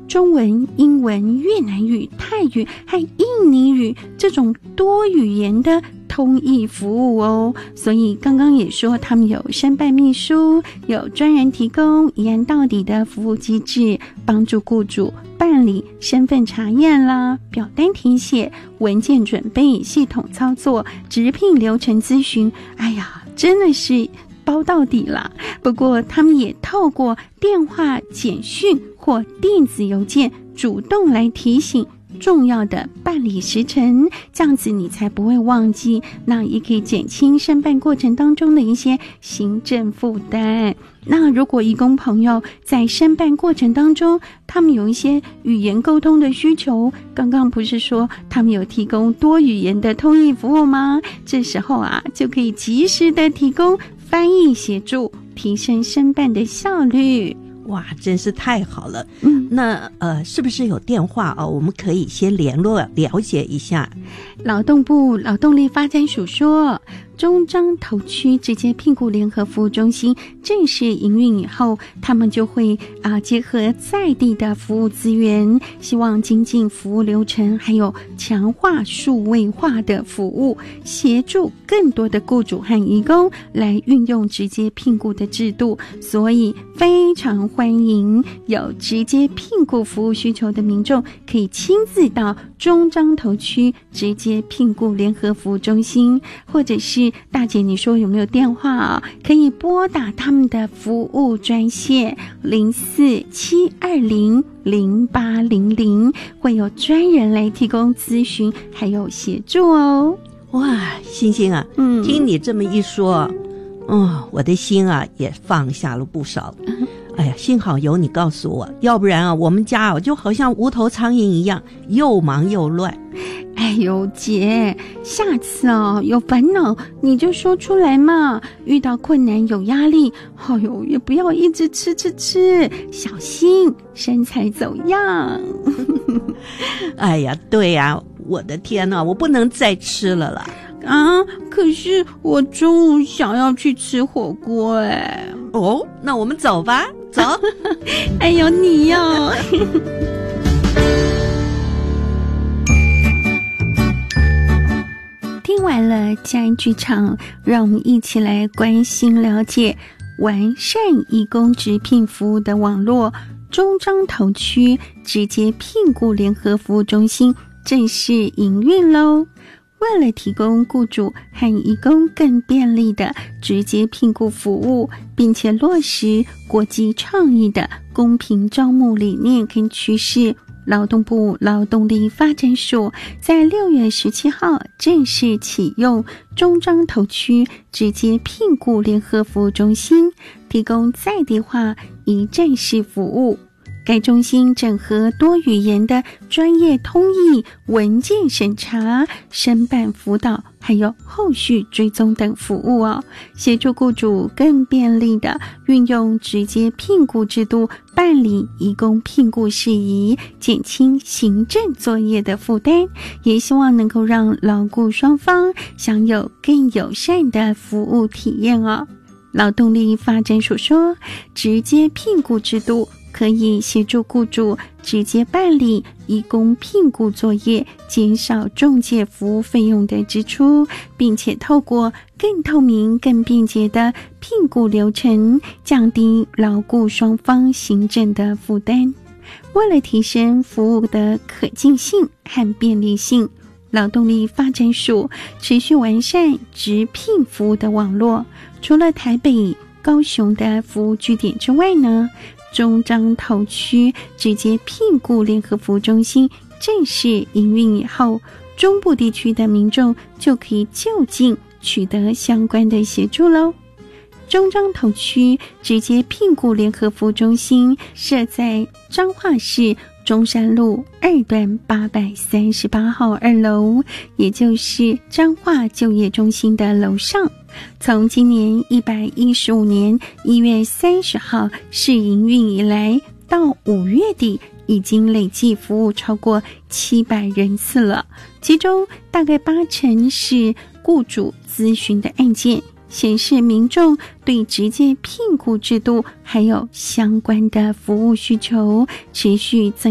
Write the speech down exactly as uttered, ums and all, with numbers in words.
中文、英文、越南语、泰语和印尼语这种多语言的通译服务哦。所以刚刚也说他们有申办秘书，有专人提供一案到底的服务机制，帮助雇主办理身份查验啦、表单填写、文件准备、系统操作、职聘流程咨询，哎呀，真的是包到底啦。不过他们也透过电话、简讯或电子邮件主动来提醒重要的办理时程，这样子你才不会忘记，那也可以减轻申办过程当中的一些行政负担。那如果移工朋友在申办过程当中，他们有一些语言沟通的需求，刚刚不是说他们有提供多语言的通译服务吗？这时候啊，就可以及时的提供翻译协助，提升申办的效率。 哇，真是太好了。嗯，那呃，是不是有电话啊？我们可以先联络了解一下。 劳动部劳动力发展署说，中彰投区直接聘雇联合服务中心正式营运以后，他们就会啊、呃、结合在地的服务资源，希望精进服务流程，还有强化数位化的服务，协助更多的雇主和移工来运用直接聘雇的制度。所以非常欢迎有直接聘雇服务需求的民众，可以亲自到中彰投区直接聘雇联合服务中心，或者是大姐你说有没有电话啊？可以拨打他们的服务专线零四七二零零八零零，会有专人来提供咨询还有协助哦。 哇，星星啊，嗯，听你这么一说，哦，我的心啊也放下了不少。嗯，哎呀，幸好有你告诉我，要不然啊，我们家啊就好像无头苍蝇一样，又忙又乱。 哎呦姐，下次哦有烦恼你就说出来嘛，遇到困难有压力，哎呦也不要一直吃吃吃，小心身材走样。 哎呀，对呀，我的天哪，我不能再吃了啦。 啊，可是我中午想要去吃火锅哎。 哦，那我们走吧，走。 哎呦你哟。听完了家园剧场，让我们一起来关心了解完善移工直聘服务的网络。中彰投区直接聘雇联合服务中心正式营运咯。为了提供雇主和移工更便利的直接聘雇服务，并且落实国际倡议的公平招募理念跟趋势，劳动部劳动力发展署在六月十七号正式启用中彰投区直接聘雇联合服务中心，提供在地化一站式服务。该中心整合多语言的专业通译、文件审查、申办辅导，还有后续追踪等服务哦，协助雇主更便利的运用直接聘雇制度办理移工聘雇事宜，减轻行政作业的负担，也希望能够让劳雇双方享有更友善的服务体验哦。劳动力发展署说，直接聘雇制度可以协助雇主直接办理移工聘雇作业，减少中介服务费用的支出，并且透过更透明、更便捷的聘雇流程，降低劳雇双方行政的负担。为了提升服务的可进性和便利性，劳动力发展署持续完善直聘服务的网络。除了台北、高雄的服务据点之外呢，中彰投区直接聘雇联合服务中心正式营运以后，中部地区的民众就可以就近取得相关的协助咯。中彰投区直接聘雇联合服务中心设在彰化市中山路二段八百三十八号二楼，也就是彰化就业中心的楼上。从今年一百一十五年一月三十号试营运以来，到五月底已经累计服务超过七百人次了，其中大概八成是雇主咨询的案件，显示民众对直接聘雇制度还有相关的服务需求持续增